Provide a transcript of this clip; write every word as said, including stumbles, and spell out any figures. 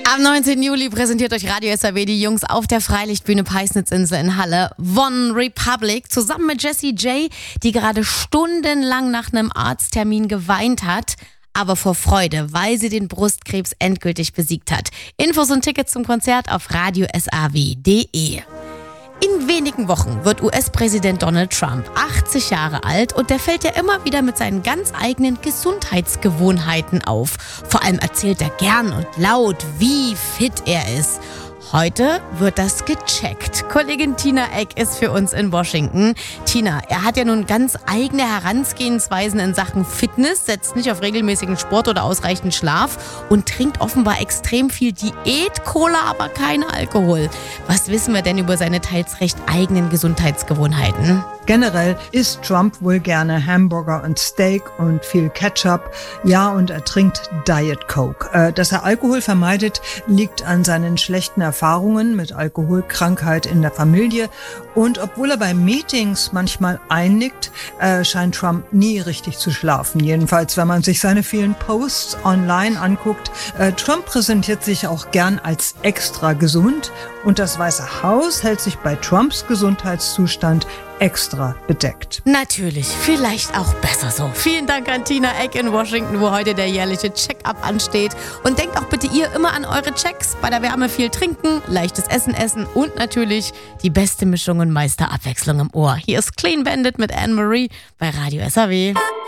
Am neunzehnten Juli präsentiert euch Radio S A W die Jungs auf der Freilichtbühne Peisnitzinsel in Halle. One Republic zusammen mit Jessie J, die gerade stundenlang nach einem Arzttermin geweint hat, aber vor Freude, weil sie den Brustkrebs endgültig besiegt hat. Infos und Tickets zum Konzert auf radio s a w punkt d e. In wenigen Wochen wird U S-Präsident Donald Trump achtzig Jahre alt und der fällt ja immer wieder mit seinen ganz eigenen Gesundheitsgewohnheiten auf. Vor allem erzählt er gern und laut, wie fit er ist. Heute wird das gecheckt. Kollegin Tina Eck ist für uns in Washington. Tina, er hat ja nun ganz eigene Herangehensweisen in Sachen Fitness, setzt nicht auf regelmäßigen Sport oder ausreichend Schlaf und trinkt offenbar extrem viel Diät-Cola, aber kein Alkohol. Was wissen wir denn über seine teils recht eigenen Gesundheitsgewohnheiten? Generell isst Trump wohl gerne Hamburger und Steak und viel Ketchup. Ja, und er trinkt Diet Coke. Äh, dass er Alkohol vermeidet, liegt an seinen schlechten Erfahrungen mit Alkoholkrankheit in der Familie. Und obwohl er bei Meetings manchmal einnickt, äh, scheint Trump nie richtig zu schlafen. Jedenfalls, wenn man sich seine vielen Posts online anguckt. Äh, Trump präsentiert sich auch gern als extra gesund. Und das Weiße Haus hält sich bei Trumps Gesundheitszustand extra bedeckt. Natürlich, vielleicht auch besser so. Vielen Dank an Tina Eck in Washington, wo heute der jährliche Check-up ansteht. Und denkt auch bitte ihr immer an eure Checks. Bei der Wärme viel trinken, leichtes Essen essen und natürlich die beste Mischung und meiste Abwechslung im Ohr. Hier ist Clean Bandit mit Anne-Marie bei Radio S A W.